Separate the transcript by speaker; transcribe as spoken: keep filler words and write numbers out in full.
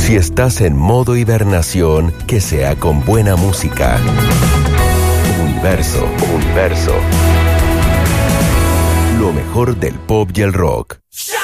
Speaker 1: Si estás en modo hibernación, que sea con buena música. Universo, Universo. Lo mejor del pop y el rock.